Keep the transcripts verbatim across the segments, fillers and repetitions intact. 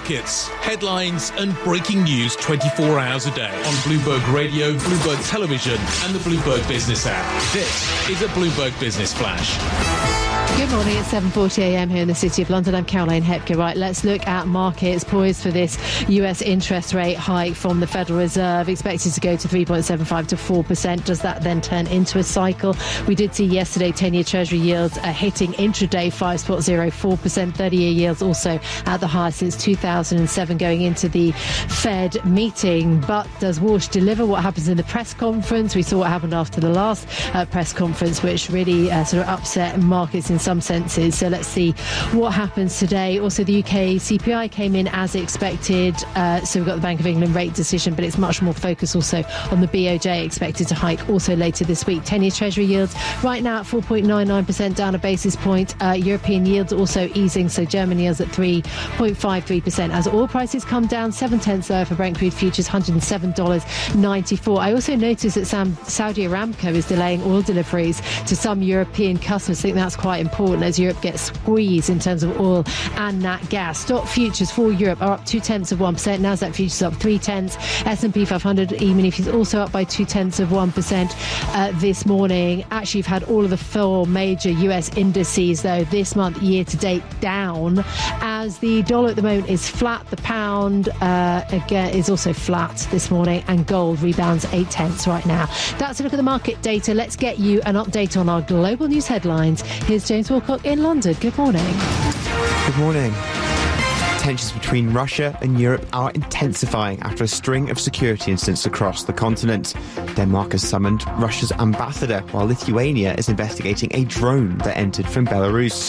markets, headlines and breaking news twenty-four hours a day on Bloomberg Radio, Bloomberg Television and the Bloomberg Business app. This is a Bloomberg Business Flash. Good morning, it's seven forty a m here in the City of London. I'm Caroline Hepker. Right, let's look at markets poised for this U S interest rate hike from the Federal Reserve, expected to go to three point seven five to four percent. Does that then turn into a cycle? We did see yesterday ten-year Treasury yields uh, hitting intraday five point zero four percent, thirty-year yields also at the highest since two thousand seven going into the Fed meeting. But does Walsh deliver? What happens in the press conference? We saw what happened after the last uh, press conference, which really uh, sort of upset markets in some senses. So let's see what happens today. Also, the U K C P I came in as expected. Uh, so we've got the Bank of England rate decision, but it's much more focused also on the B O J, expected to hike also later this week. ten-year Treasury yields right now at four point nine nine percent, down a basis point. Uh, European yields also easing, so German yields at three point five three percent. As oil prices come down, seven tenths lower for Brent crude futures, one hundred seven dollars ninety-four. I also noticed that Sam, Saudi Aramco is delaying oil deliveries to some European customers. I think that's quite important as Europe gets squeezed in terms of oil and nat gas. Stock futures for Europe are up two tenths of one percent. Nasdaq futures up three tenths. S and P five hundred E-mini is also up by two tenths of one percent uh, this morning. Actually, you've had all of the four major U S indices, though, this month, year to date, down, as the dollar at the moment is flat. The pound, uh, again, is also flat this morning, and gold rebounds eight tenths right now. That's a look at the market data. Let's get you an update on our global news headlines. Here's James Wilcock in London. Good morning. Good morning. Tensions between Russia and Europe are intensifying after a string of security incidents across the continent. Denmark has summoned Russia's ambassador, while Lithuania is investigating a drone that entered from Belarus.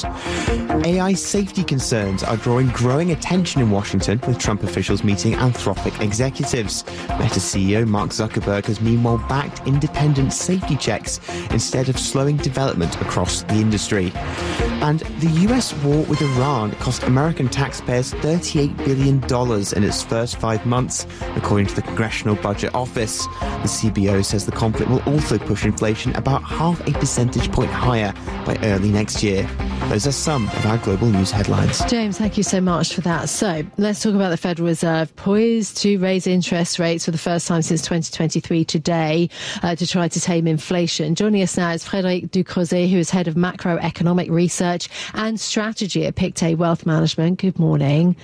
A I safety concerns are drawing growing attention in Washington, with Trump officials meeting Anthropic executives. Meta C E O Mark Zuckerberg has meanwhile backed independent safety checks instead of slowing development across the industry. And the U S war with Iran cost American taxpayers thirty-eight billion dollars in its first five months, according to the Congressional Budget Office. The C B O says the conflict will also push inflation about half a percentage point higher by early next year. Those are some of our global news headlines. James, thank you so much for that. So let's talk about the Federal Reserve, poised to raise interest rates for the first time since twenty twenty-three today uh, to try to tame inflation. Joining us now is Frédéric Ducrozet, who is head of macroeconomic research and strategy at Pictet Wealth Management. Good morning.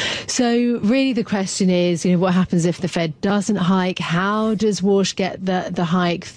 So really the question is, you know, what happens if the Fed doesn't hike? How does Walsh get the, the hike